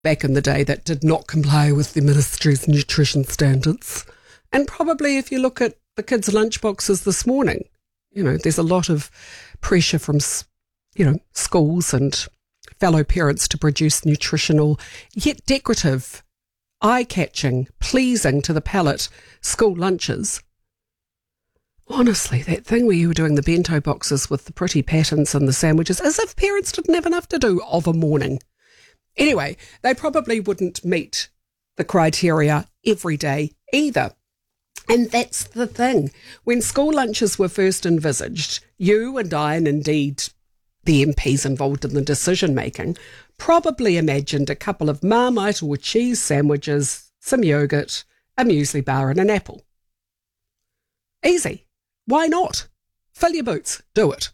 back in the day that did not comply with the ministry's nutrition standards. And probably if you look at the kids' lunchboxes this morning, there's a lot of pressure from, schools and fellow parents to produce nutritional, yet decorative, eye-catching, pleasing to the palate school lunches. Honestly, that thing where you were doing the bento boxes with the pretty patterns and the sandwiches, as if parents didn't have enough to do of a morning. Anyway, they probably wouldn't meet the criteria every day either. And that's the thing. When school lunches were first envisaged, you and I, and indeed the MPs involved in the decision-making, probably imagined a couple of Marmite or cheese sandwiches, some yoghurt, a muesli bar and an apple. Easy. Why not? Fill your boots. Do it.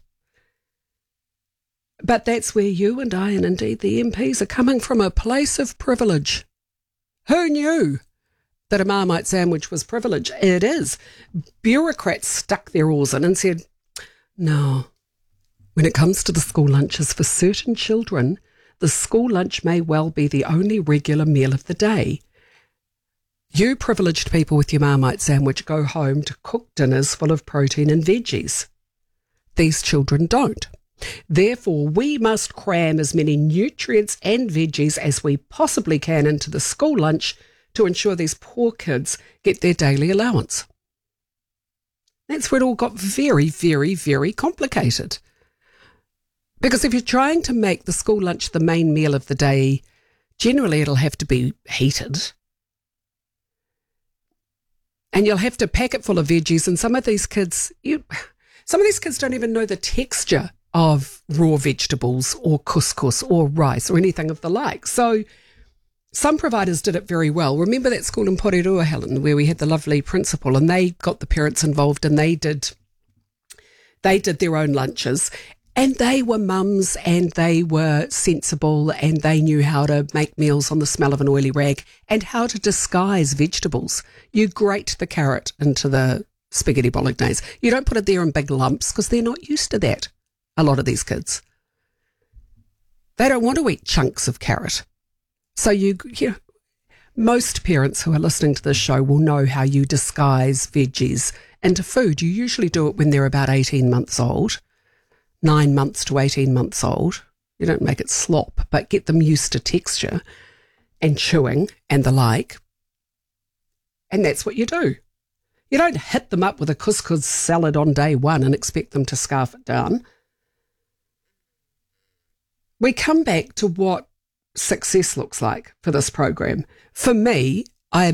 But that's where you and I, and indeed the MPs, are coming from a place of privilege. Who knew that a Marmite sandwich was privilege? It is. Bureaucrats stuck their oars in and said, no, when it comes to the school lunches for certain children, the school lunch may well be the only regular meal of the day. You privileged people with your Marmite sandwich go home to cook dinners full of protein and veggies. These children don't. Therefore, we must cram as many nutrients and veggies as we possibly can into the school lunch to ensure these poor kids get their daily allowance. That's where it all got very, very, very complicated. Because if you're trying to make the school lunch the main meal of the day, generally it'll have to be heated. And you'll have to pack it full of veggies, and some of these kids don't even know the texture of raw vegetables or couscous or rice or anything of the like. So some providers did it very well. Remember that school in Porirua, Helen, where we had the lovely principal, and they got the parents involved, and they did their own lunches, and they were mums, and they were sensible, and they knew how to make meals on the smell of an oily rag and how to disguise vegetables. You grate the carrot into the spaghetti bolognese. You don't put it there in big lumps because they're not used to that. A lot of these kids, they don't want to eat chunks of carrot. So most parents who are listening to this show will know how you disguise veggies into food. You usually do it when they're about 18 months old, 9 months to 18 months old. You don't make it slop, but get them used to texture and chewing and the like. And that's what you do. You don't hit them up with a couscous salad on day one and expect them to scarf it down. We come back to what success looks like for this program. For me, I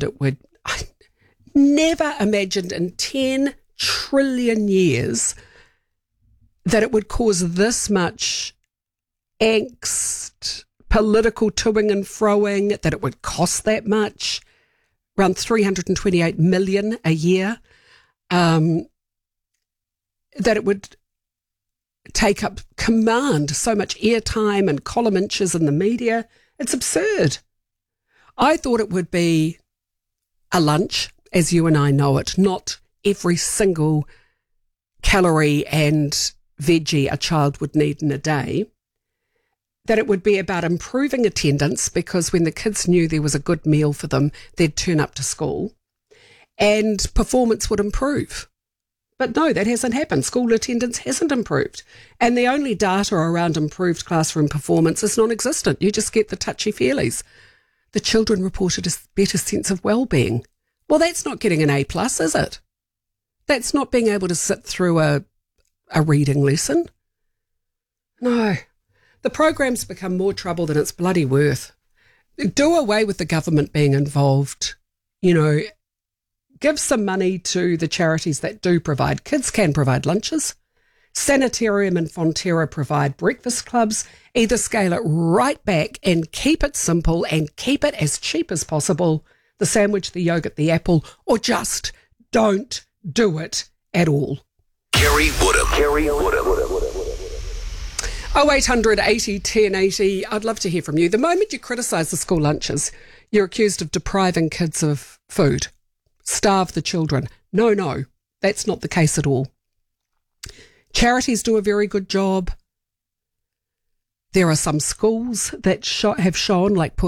never imagined in 10 trillion years that it would cause this much angst, political toing and froing, that it would cost that much, around $328 million a year, that it would take up command, so much airtime and column inches in the media. It's absurd. I thought it would be a lunch, as you and I know it, not every single calorie and veggie a child would need in a day, that it would be about improving attendance, because when the kids knew there was a good meal for them, they'd turn up to school, and performance would improve. But no, that hasn't happened. School attendance hasn't improved. And the only data around improved classroom performance is non-existent. You just get the touchy-feelies. The children reported a better sense of well-being. Well, that's not getting an A+, is it? That's not being able to sit through a reading lesson. No. The program's become more trouble than it's bloody worth. Do away with the government being involved. Give some money to the charities that do provide. Kids can provide lunches. Sanitarium and Fonterra provide breakfast clubs. Either scale it right back and keep it simple and keep it as cheap as possible. The sandwich, the yogurt, the apple, or just don't do it at all. Kerry Woodham. 0800 80 1080. I'd love to hear from you. The moment you criticise the school lunches, you're accused of depriving kids of food. Starve the children. No, that's not the case at all. Charities do a very good job. There are some schools that have shown, like